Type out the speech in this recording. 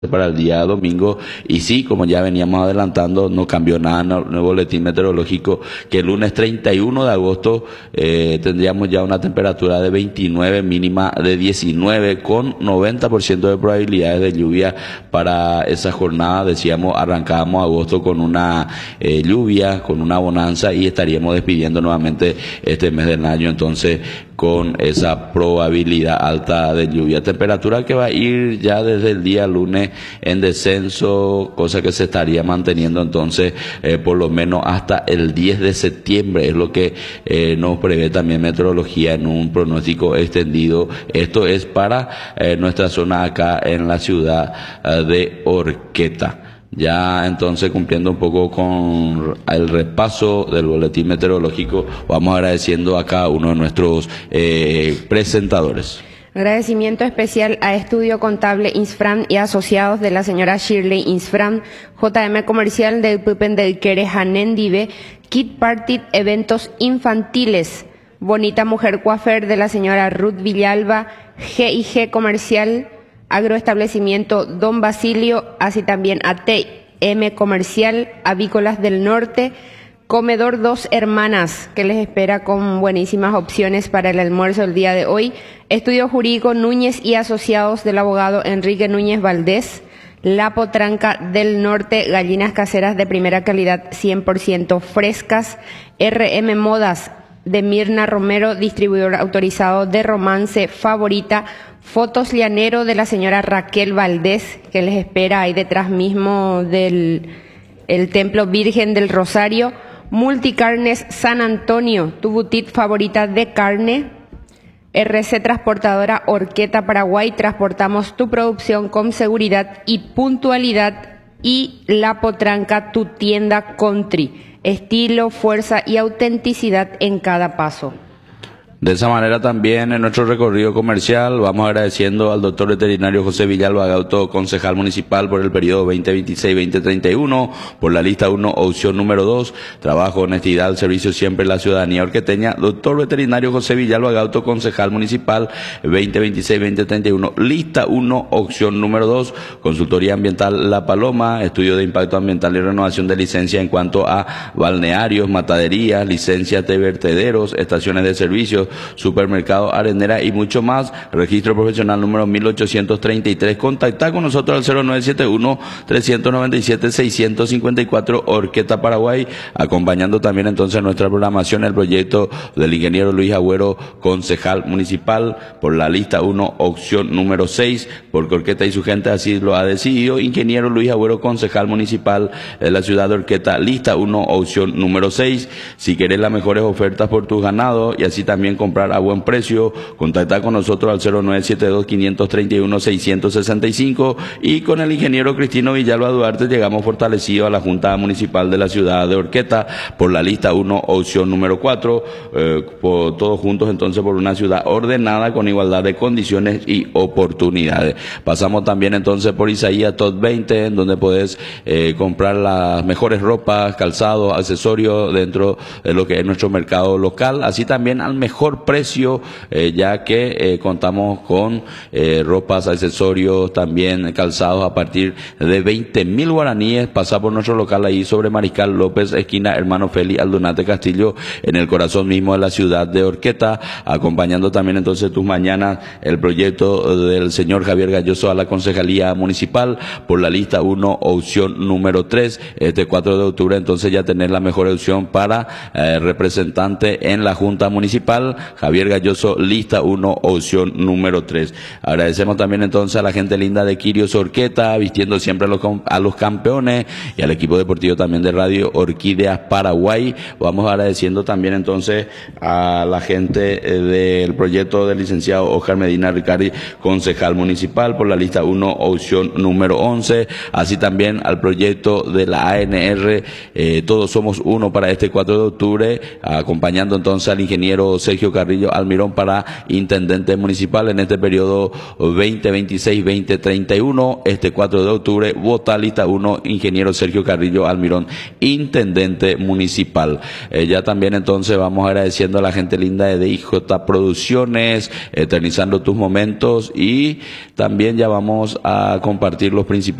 para el día domingo. Y sí, como ya veníamos adelantando, no cambió nada en el boletín meteorológico, que el lunes 31 de agosto tendríamos ya una temperatura de 29, mínima de 19, con 90% de probabilidades de lluvia para esa jornada. Decíamos, arrancábamos agosto con una lluvia, con una bonanza, y estaríamos despidiendo nuevamente este mes del año, entonces con esa probabilidad alta de lluvia. Temperatura que va a ir ya desde el día lunes en descenso, cosa que se estaría manteniendo entonces por lo menos hasta el 10 de septiembre, es lo que nos prevé también meteorología en un pronóstico extendido. Esto es para nuestra zona acá en la ciudad de Horqueta. Ya entonces, cumpliendo un poco con el repaso del boletín meteorológico, vamos agradeciendo a cada uno de nuestros presentadores. Agradecimiento especial a Estudio Contable Insfran y Asociados de la señora Shirley Insfran, JM Comercial del Pupen del Quere Janendive, Kit Party Eventos Infantiles, Bonita Mujer Coafer de la señora Ruth Villalba, G&G Comercial, Agroestablecimiento Don Basilio, así también ATM Comercial, Avícolas del Norte, Comedor Dos Hermanas, que les espera con buenísimas opciones para el almuerzo el día de hoy, Estudio Jurídico Núñez y Asociados del abogado Enrique Núñez Valdés, La Potranca del Norte, gallinas caseras de primera calidad 100% frescas, RM Modas de Mirna Romero, distribuidor autorizado de Romance Favorita, Fotos Llanero de la señora Raquel Valdés, que les espera ahí detrás mismo del el Templo Virgen del Rosario, Multicarnes San Antonio, tu boutique favorita de carne, RC Transportadora Horqueta Paraguay, transportamos tu producción con seguridad y puntualidad, y La Potranca, tu tienda country, estilo, fuerza y autenticidad en cada paso. De esa manera también en nuestro recorrido comercial vamos agradeciendo al doctor veterinario José Villalba Gauto, concejal municipal por el periodo 2026-2031, por la lista 1, opción número 2, trabajo, honestidad, servicio siempre a la ciudadanía horqueteña. Doctor veterinario José Villalba Gauto, concejal municipal 2026-2031, lista 1, opción número 2, consultoría ambiental La Paloma, estudio de impacto ambiental y renovación de licencia en cuanto a balnearios, mataderías, licencias de vertederos, estaciones de servicios, supermercado Arenera y mucho más. Registro profesional número 1833. Contacta con nosotros al 0971-397-654, Horqueta, Paraguay, acompañando también entonces nuestra programación el proyecto del ingeniero Luis Agüero, concejal municipal, por la lista 1, opción número 6, porque Horqueta y su gente así lo ha decidido. Ingeniero Luis Agüero, concejal municipal de la ciudad de Horqueta, lista 1, opción número 6. Si querés las mejores ofertas por tu ganado y así también comprar a buen precio, contacta con nosotros al 0972-531-665, y con el ingeniero Cristino Villalba Duarte llegamos fortalecidos a la Junta Municipal de la ciudad de Horqueta por la lista 1, opción número 4, todos juntos entonces por una ciudad ordenada con igualdad de condiciones y oportunidades. Pasamos también entonces por Isaías Top 20, en donde podés comprar las mejores ropas, calzados, accesorios dentro de lo que es nuestro mercado local, así también al mejor precio, ya que contamos con ropas, accesorios, también calzados a partir de 20.000 guaraníes. Pasa por nuestro local ahí sobre Mariscal López, esquina Hermano Félix Aldunate Castillo, en el corazón mismo de la ciudad de Horqueta, acompañando también entonces tus mañanas el proyecto del señor Javier Galloso a la concejalía municipal por la lista 1, opción número 3. Este 4 de octubre entonces ya tener la mejor opción para representante en la Junta Municipal, Javier Galloso, lista 1, opción número 3. Agradecemos también entonces a la gente linda de Quirios Horqueta, vistiendo siempre a los campeones, y al equipo deportivo también de Radio Orquídeas Paraguay. Vamos agradeciendo también entonces a la gente del proyecto del licenciado Oscar Medina Ricardi, concejal municipal por la lista 1, opción número 11, así también al proyecto de la ANR, Todos Somos Uno, para este 4 de octubre, acompañando entonces al ingeniero Sergio Sergio Carrillo Almirón para intendente municipal en este periodo 2026-2031. Este 4 de octubre vota lista 1, ingeniero Sergio Carrillo Almirón, intendente municipal. Ya también entonces vamos agradeciendo a la gente linda de DIJ Producciones, eternizando tus momentos, y también ya vamos a compartir los principales